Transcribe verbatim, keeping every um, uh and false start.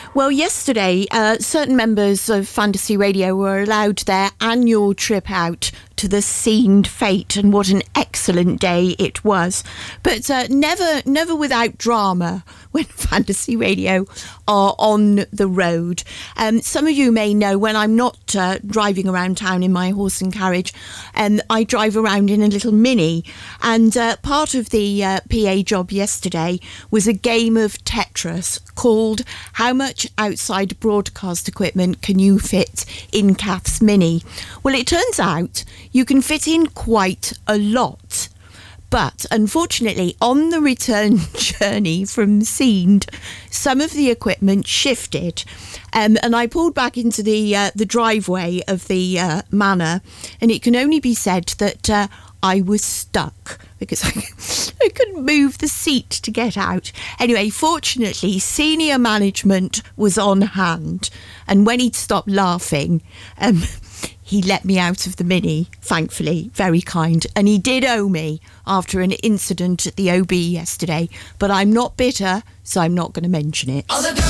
Well, yesterday, uh, certain members of Fantasy Radio were allowed their annual trip out to the Scened Fete, and what an excellent day it was. But uh, never, never without drama when Fantasy Radio are on the road. Um, some of you may know when I'm not uh, driving around town in my horse and carriage, um, I drive around in a little Mini, and uh, part of the uh, P A job yesterday was a game of Tetris called How Much Outside Broadcast Equipment Can You Fit in Kath's Mini? Well, it turns out you can fit in quite a lot. But unfortunately, on the return journey from Scened, some of the equipment shifted. Um, and I pulled back into the uh, the driveway of the uh, manor, and it can only be said that uh, I was stuck because I, I couldn't move the seat to get out. Anyway, fortunately, senior management was on hand, and when he'd stopped laughing, um, he let me out of the Mini, thankfully, very kind. And he did owe me after an incident at the O B yesterday, but I'm not bitter, so I'm not going to mention it.